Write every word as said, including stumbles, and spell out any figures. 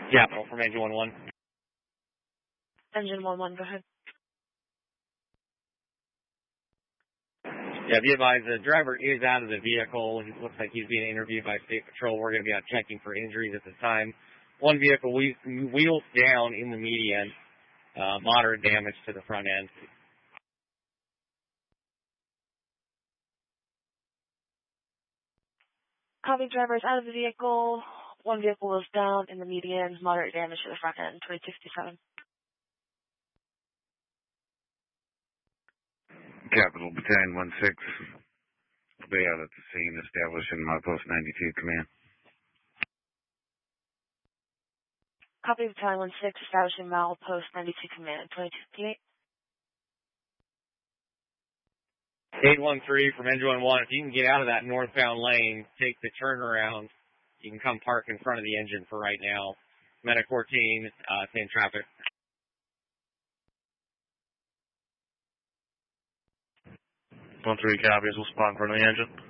Capital from Engine one one. Engine one one, go ahead. Yeah, be advised, the driver is out of the vehicle. It looks like he's being interviewed by State Patrol. We're going to be out checking for injuries at this time. One vehicle wheels down in the median, uh, moderate damage to the front end. Copy, driver is out of the vehicle. One vehicle was down in the median, moderate damage to the front end, twenty sixty-seven. Capital Battalion one six. Will be out at the scene, establishing my post ninety-two command. Copy, Battalion one six, establishing Mal post ninety-two command, twenty-two fifty-eight. eight one three from Engine one one. If you can get out of that northbound lane, take the turnaround, you can come park in front of the engine for right now. Medic fourteen, uh, same traffic. one three copies, we'll spawn in front of the engine.